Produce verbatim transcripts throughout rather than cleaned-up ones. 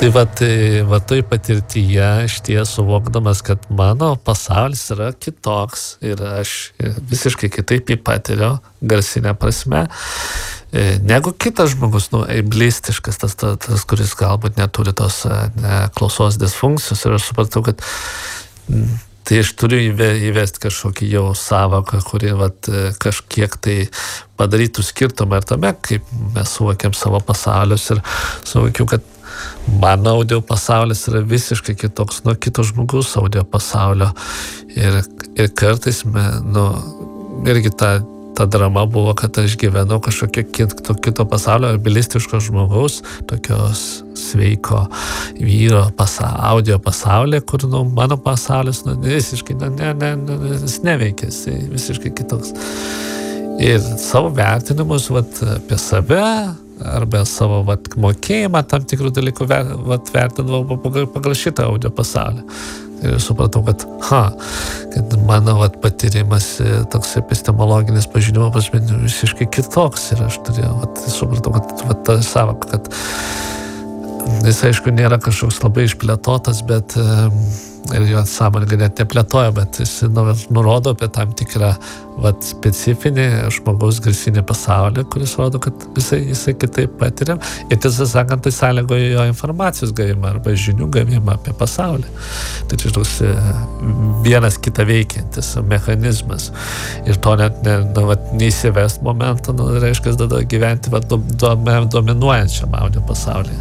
Tai va, tai va toj patirtyje iš ties suvokdamas, kad mano pasaulis yra kitoks ir aš visiškai kitaip jį patiriu garsinę prasme, negu kitas žmogus, nu, eiblistiškas, tas, tas, tas, kuris galbūt neturi tos ne, klausos disfunkcijos ir aš supratau, kad tai aš turiu įvesti kažkokį jau sąvoką, kuri vat, kažkiek tai padarytų skirtumą ir tame, kaip mes suvokiam savo pasaulius ir suvokiu, kad mano audio pasaulis yra visiškai kitoks nuo kito žmogus audio pasaulio ir, ir kartais, me, nu, irgi ta ta drama buvo, kad aš gyvenau kažkokio kito, kito pasaulio, bilistiško žmogaus, tokios sveiko vyro pasa, audio pasaulyje, kur, nu, mano pasaulis, nu, visiškai, nu, ne, ne, ne, jis neveikia, jis visiškai kitoks. Ir savo vertinimus, vat, apie save, arba savo, vat, mokėjimą tam tikrų dalykų, vat, vertinau pagal, pagal šitą audio pasaulį. Ir supratau, kad, ha, kad mano vat, patyrimas, toks epistemologinis pažinimas visiškai kitoks ir aš turėjau, vat, supratau, kad vat, ta sąvoka, kad jis, aišku, nėra kažkoks labai išplėtotas, bet ir jo sąmonė net neplėtoja, bet jis nurodo apie tam tikrą vat, specifinį žmogaus garsinį pasaulį, kuris rodo, kad visai, visai kitaip patiriam. Ir tiesą sakant, tai sąlygoja jo informacijos gavimą arba žinių gavimą apie pasaulį. Tai čia toks vienas kitą veikiantis mechanizmas. Ir to net ne, nu, vat, neįsivest momentą, nu, reiškia, tada gyventi vat, dominuojančiam audio pasaulyje.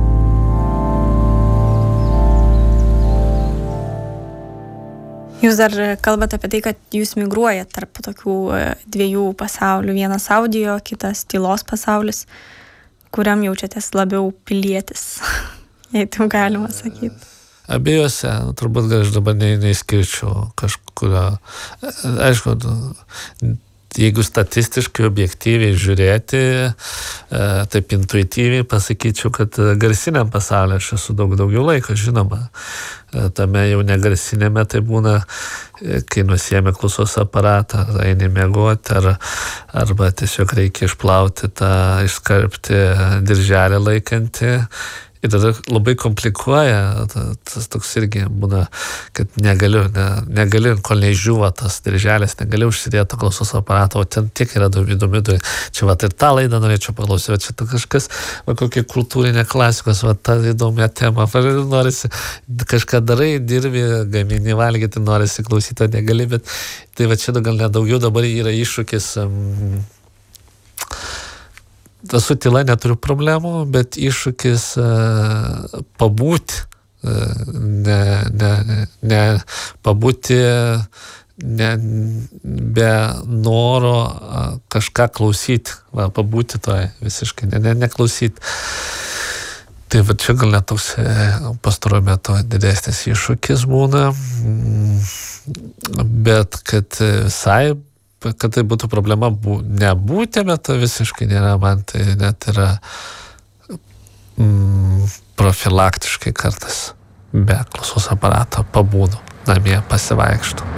Jūs dar kalbate apie tai, kad jūs migruojat tarp tokių dviejų pasaulių. Vienas audio, kitas tylos pasaulis, kuriam jaučiatės labiau pilietis, jei tai galima sakyti. Abiejose, turbūt aš dabar ne, neįskirčiau kažkurio. Aišku, jeigu statistiškai objektyviai žiūrėti, taip intuityviai pasakyčiau, kad garsiniam pasaulyje aš esu daug daugiau laiko, žinoma. Tame jau negarsinėme tai būna, kai nusiėmė klausos aparatą, ar eini miegoti, ar, arba tiesiog reikia išplauti tą, išskarpti dirželį laikantį. Ir tada labai komplikuoja, tas toks irgi būna, kad negaliu, ne, negaliu, kol neižiūva tas dirželis, negaliu užsidėti to klausos aparato, o ten tiek yra įdomi, čia va ir tą laidą norėčiau paklausyti, va čia kažkas, va kokia kultūrinė klasikos, va ta įdomia tema, norisi kažką darai, dirbi, gamini, valgyti, norisi klausyti, negali, bet tai va čia gal nedaugiau dabar yra iššūkis. Um, Su tyla neturiu problemų, bet iššūkis uh, pabūti, uh, ne, ne, ne, pabūti ne, be noro uh, kažką klausyti, va, pabūti to visiškai, ne, ne, neklausyti. Tai va čia gal net toks pastaruoju metu didesnis iššūkis būna, bet kad visai kad tai būtų problema bū, nebūti, bet tai visiškai nėra, man tai net yra mm, profilaktiškai kartais be klausos aparato pabūnu, namie pasivaikštų.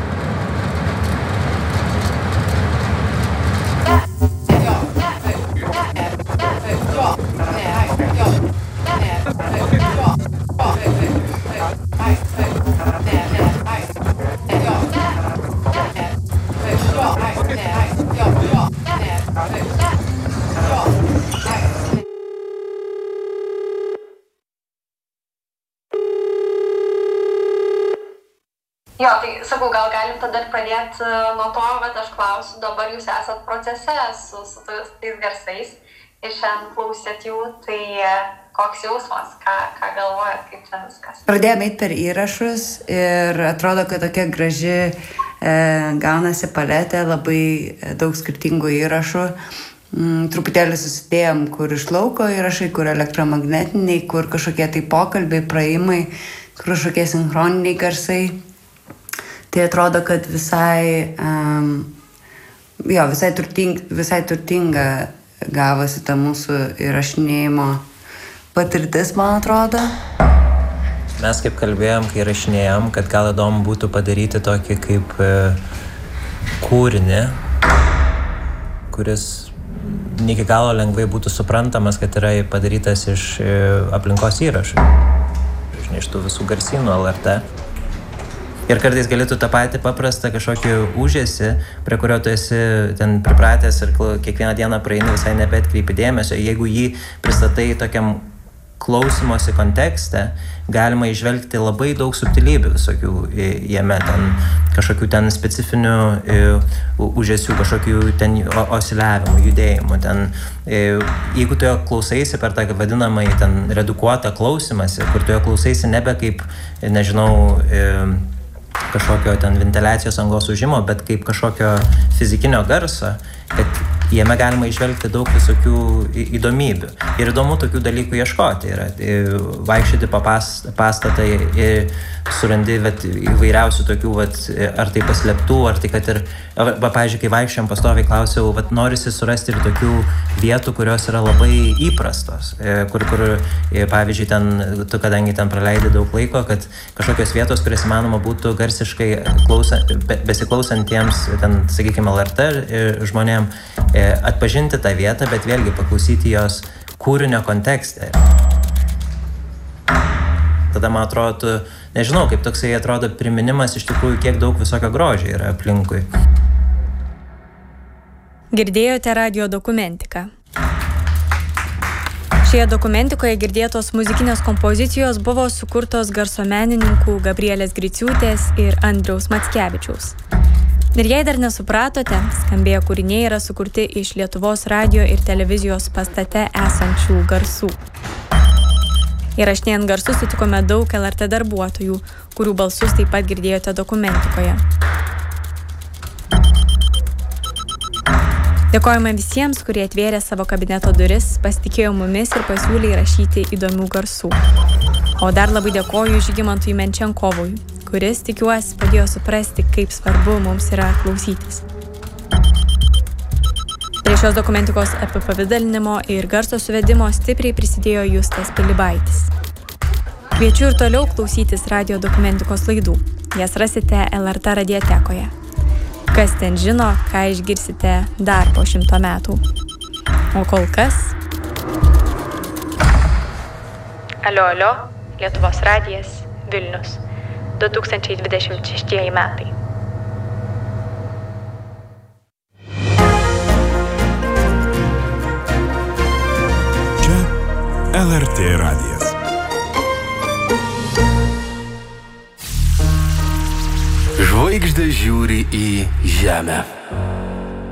Jo, tai sakau, gal galim tada pradėti nuo to, bet aš klausiu, dabar jūs esat procese su, su tais garsais ir šiandien klausėt jų, tai koks jausmas, ką, ką galvojat, kaip čia viskas? Pradėjome eiti per įrašus ir atrodo, kad tokia graži e, gaunasi paletė, labai daug skirtingų įrašų. Mm, truputėlį susidėjom, kur iš lauko įrašai, kur elektromagnetiniai, kur kažkokie tai pokalbiai, praėjimai, kur kažkokie sinchroniniai garsai. Tai atrodo, kad visai, um, jo, visai, turting, visai turtinga gavosi ta mūsų įrašinėjimo patirtis, man atrodo. Mes kaip kalbėjom, kai įrašinėjom, kad gal įdomu būtų padaryti tokį kaip e, kūrinį, kuris ne iki galo lengvai būtų suprantamas, kad yra padarytas iš aplinkos įrašų, iš tų visų garsynų L R T. Ir kartais galėtų tą patį paprastą kažkokį užėsi, prie kurio tu esi ten pripratęs ir kiekvieną dieną praeini visai nebetkreipi dėmesio. Jeigu jį pristatai tokiam klausimosi kontekste, galima įžvelgti labai daug subtilybių visokių jame, ten kažkokių ten specifinių užėsių, kažkokių ten osiliavimų, judėjimų. Ten, jeigu tu jo klausaisi per tą vadinamąjį ten redukuotą klausimąsi, kur tu jo klausaisi nebe kaip, nežinau, kažkokio ten ventiliacijos angos užimo, bet kaip kažkokio fizikinio garso, kad jame galima įžvelgti daug visokių įdomybių. Ir įdomu tokių dalykų ieškoti yra. Vaikščioti po pastatą ir surandi vat, įvairiausių tokių, vat, ar tai paslėptų, ar tai kad ir, va, pavyzdžiui, kai vaikščiam pastoviai klausiau, vat, norisi surasti ir tokių vietų, kurios yra labai įprastos, kur, kur pavyzdžiui, ten, tu kadangi ten praleidi daug laiko, kad kažkokios vietos, kurias įmanoma būtų garsiškai klausa, be, besiklausantiems, ten, sakykime, L R T žmonėm, atpažinti tą vietą, bet vėlgi paklausyti jos kūrinio kontekste. Tada, man atrodo, tu, nežinau, kaip toksai atrodo priminimas iš tikrųjų, kiek daug visokio grožio yra aplinkui. Girdėjote radijo dokumentiką. Šioje dokumentikoje girdėtos muzikinės kompozicijos buvo sukurtos garsomenininkų Gabrielės Griciūtės ir Andriaus Mackevičiaus. Ir jei dar nesupratote, skambėję kūriniai yra sukurti iš Lietuvos radijo ir televizijos pastate esančių garsų. Įrašinėjant garsus sutikome daug L R T darbuotojų, kurių balsus taip pat girdėjote dokumentikoje. Dėkojame visiems, kurie atvėrė savo kabineto duris, pasitikėjo mumis ir pasiūlė įrašyti įdomių garsų. O dar labai dėkoju Žygimantui Menčenkovui, kuris, tikiuosi, padėjo suprasti, kaip svarbu mums yra klausytis. Prie šios dokumentikos apipavidalinimo ir garso suvedimo stipriai prisidėjo Justas Pilibaitis. Kviečiu ir toliau klausytis radijo dokumentikos laidų. Jas rasite L R T radiotekoje. Kas ten žino, ką išgirsite dar po šimto metų. O kol kas... Alio, alio, Lietuvos radijas, Vilnius. du tūkstančiai dvidešimt šeštieji metai. Čia L R T radijas. Žvaigždė žiūri į žemę.